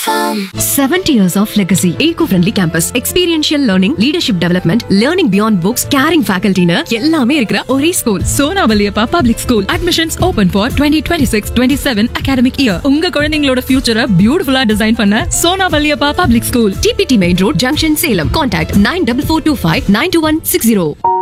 70 years of legacy. Eco-friendly campus. Experiential learning, leadership development, learning beyond books, caring faculty னு எல்லாமே இருக்கிற ஒரே school. Sona Valliappa public school. Admissions open for 2026-27 academic year. உங்க குழந்தைகளோட ஃபியூச்சரை பியூட்டிஃபுல்லா டிசைன் பண்ண Sona Valliappa public school. TPT Main Road, Junction, Salem. Contact 94425 92160.